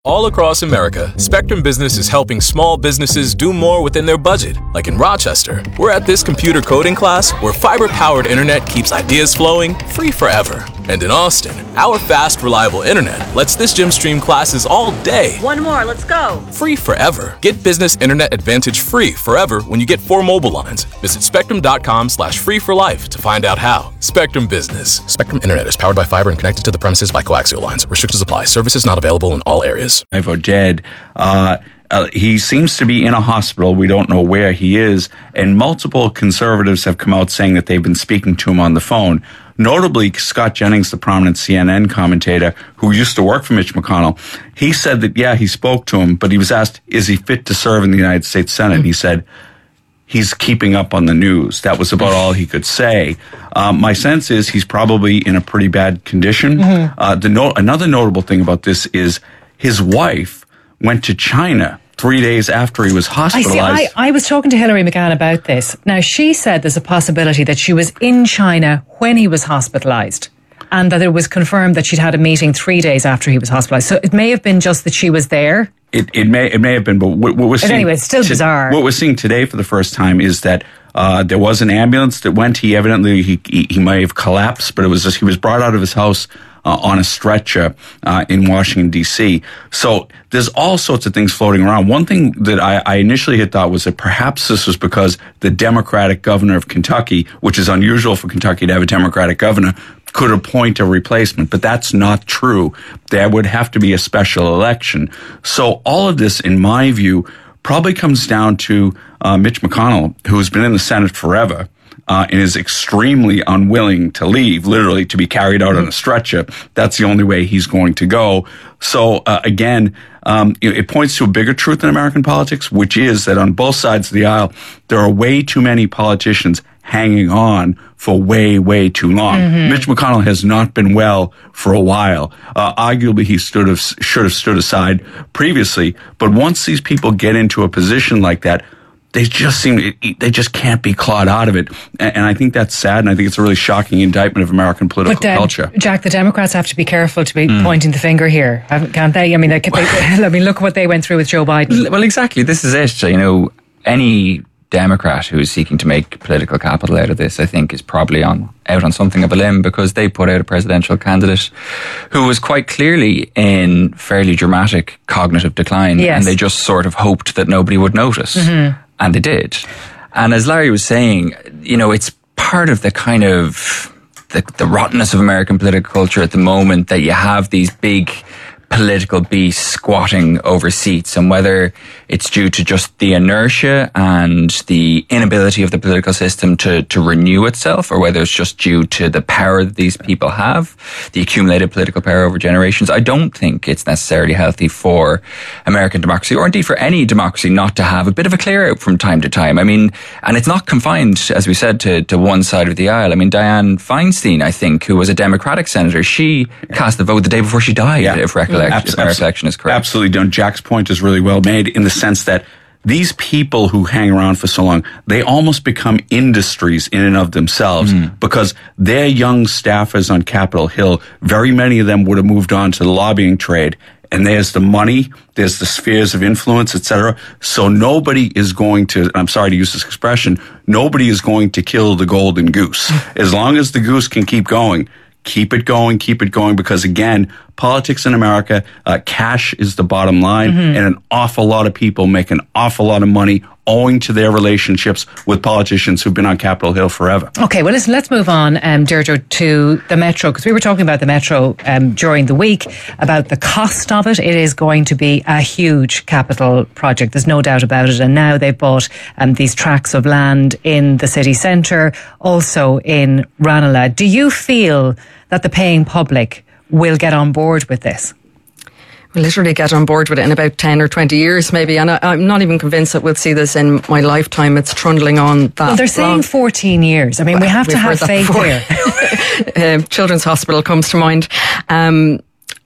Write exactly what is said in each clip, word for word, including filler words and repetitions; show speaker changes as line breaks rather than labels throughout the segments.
All across America, Spectrum Business is helping small businesses do more within their budget. Like in Rochester, we're at this computer coding class where fiber-powered internet keeps ideas flowing free forever. And in Austin, our fast, reliable internet lets this gym stream classes all day.
One more, let's go.
Free forever. Get Business Internet Advantage free forever when you get four mobile lines. Visit spectrum.com slash free for life to find out how. Spectrum Business. Spectrum Internet is powered by fiber and connected to the premises by coaxial lines. Restrictions apply. Services not available in all areas.
Ivo dead. Uh, uh, he seems to be in a hospital. We don't know where he is. And multiple conservatives have come out saying that they've been speaking to him on the phone. Notably, Scott Jennings, the prominent C N N commentator who used to work for Mitch McConnell, he said that, yeah, he spoke to him, but he was asked, is he fit to serve in the United States Senate? And he said, he's keeping up on the news. That was about all he could say. Um, my sense is he's probably in a pretty bad condition. Mm-hmm. Uh, the no- another notable thing about this is his wife went to China three days after he was hospitalized.
I, see, I, I was talking to Hilary McGann about this. Now, she said there's a possibility that she was in China when he was hospitalized and that it was confirmed that she'd had a meeting three days after he was hospitalized. So it may have been just that she was there.
It, it may it may have been, but what, what we're seeing...
Anyway, it's still
to,
bizarre.
What we're seeing today for the first time is that uh, there was an ambulance that went. He evidently, he, he, he may have collapsed, but it was just, he was brought out of his house Uh, on a stretcher uh, in Washington, D C. So there's all sorts of things floating around. One thing that I, I initially had thought was that perhaps this was because the Democratic governor of Kentucky, which is unusual for Kentucky to have a Democratic governor, could appoint a replacement. But that's not true. There would have to be a special election. So all of this, in my view, probably comes down to uh, Mitch McConnell, who's been in the Senate forever, Uh, and is extremely unwilling to leave, literally to be carried out on a stretcher. That's the only way he's going to go. So uh, again, um, it points to a bigger truth in American politics, which is that on both sides of the aisle, there are way too many politicians hanging on for way, way too long. Mm-hmm. Mitch McConnell has not been well for a while. Uh, arguably, he stood have, should have stood aside previously. But once these people get into a position like that, they just seem, they just can't be clawed out of it. And I think that's sad, and I think it's a really shocking indictment of American political
but, uh,
culture.
Jack, the Democrats have to be careful to be mm. pointing the finger here, can't they? I mean, they, they, I mean, look what they went through with Joe Biden.
Well, exactly. This is it. You know, any Democrat who is seeking to make political capital out of this, I think, is probably on out on something of a limb, because they put out a presidential candidate who was quite clearly in fairly dramatic cognitive decline,
yes.
and they just sort of hoped that nobody would notice. Mm-hmm. And they did. And as Larry was saying, you know, it's part of the kind of the, the rottenness of American political culture at the moment that you have these big political beasts squatting over seats, and whether it's due to just the inertia and the inability of the political system to, to renew itself, or whether it's just due to the power that these people have, the accumulated political power over generations. I don't think it's necessarily healthy for American democracy, or indeed for any democracy, not to have a bit of a clear out from time to time. I mean, and it's not confined, as we said, to, to one side of the aisle. I mean, Dianne Feinstein, I think, who was a Democratic senator, she cast the vote the day before she died, yeah. if recollection. Abs- my recollection is correct.
Absolutely. Don't. Jack's point is really well made, in the sense that these people who hang around for so long, they almost become industries in and of themselves, mm. because their young staffers on Capitol Hill, very many of them would have moved on to the lobbying trade. And there's the money, there's the spheres of influence, et cetera. So nobody is going to, I'm sorry to use this expression, nobody is going to kill the golden goose. As long as the goose can keep going, keep it going, keep it going, because again, politics in America, uh, cash is the bottom line, mm-hmm. and an awful lot of people make an awful lot of money owing to their relationships with politicians who've been on Capitol Hill forever.
Okay, well, listen, let's move on, um, Deirdre, to the Metro, because we were talking about the Metro um, during the week, about the cost of it. It is going to be a huge capital project, there's no doubt about it, and now they've bought um, these tracts of land in the city centre, also in Ranelagh. Do you feel that the paying public will get on board with this?
We'll literally get on board with it in about ten or twenty years maybe, and I, I'm not even convinced that we'll see this in my lifetime. It's trundling on that
Well, they're saying
long.
fourteen years. I mean, well, we have to have faith here.
uh, Children's Hospital comes to mind. Um,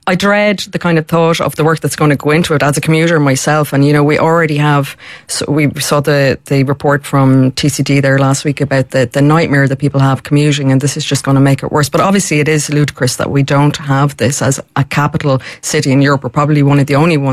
I dread the kind of thought of the work that's going to go into it as a commuter myself. And, you know, we already have, so we saw the, the report from T C D there last week about the, the nightmare that people have commuting, and this is just going to make it worse. But obviously it is ludicrous that we don't have this as a capital city in Europe. We're probably one of the only ones